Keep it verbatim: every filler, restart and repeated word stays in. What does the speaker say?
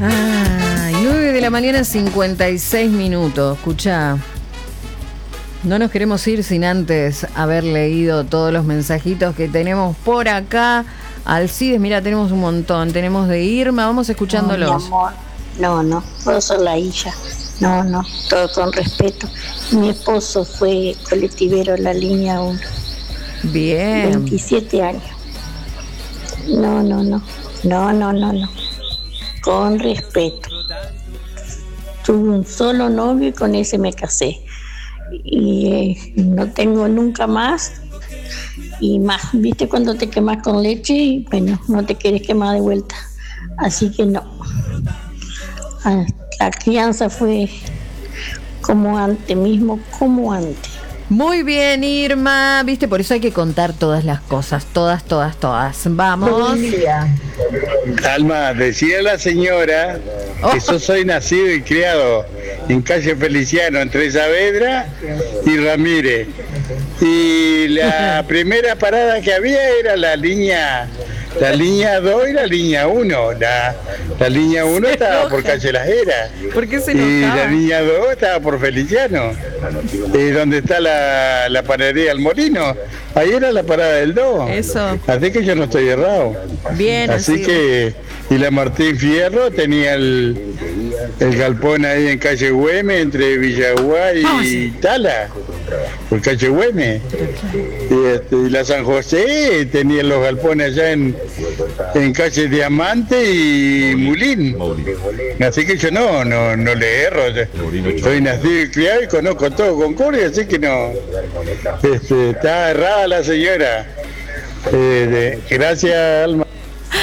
Ay, nueve de la mañana, cincuenta y seis minutos. Escuchá, no nos queremos ir sin antes haber leído todos los mensajitos que tenemos por acá. Alcides, mira, tenemos un montón. Tenemos de Irma, vamos escuchándolos. No, mi amor, no, no, puedo ser la hija. No, no, todo con respeto. Mi esposo fue colectivero en la línea uno. Bien. veintisiete años. No, no, no, no, no, no, no. Con respeto. Tuve un solo novio y con ese me casé. Y eh, no tengo nunca más. Y más, viste cuando te quemas con leche y bueno, no te quieres quemar de vuelta. Así que no. Ah, la crianza fue como antes, mismo como antes. Muy bien, Irma, viste, por eso hay que contar todas las cosas, todas, todas, todas. Vamos. Alma, decía la señora que yo soy nacido y criado en calle Feliciano, entre Saavedra y Ramírez. Y la primera parada que había era la línea, la línea dos y la línea uno. La, la línea uno estaba por calle Las Heras. ¿Por qué se Y enojaba? la línea dos estaba por Feliciano, eh, donde está la, la panadería El Molino. Ahí era la parada del dos. Eso. Así que yo no estoy errado. Bien, Así así. que, y la Martín Fierro tenía el, el galpón ahí en calle Güemes, entre Villaguay y Ah, sí. Tala, por calle Güemes. Y, este, y la San José tenía los galpones allá en, en calle Diamante y Mulín. Así que yo no, no, no le erro. Soy nacido y criado y conozco todo Concordia, así que no. Este, está errada la señora. Eh, de, gracias, Alma.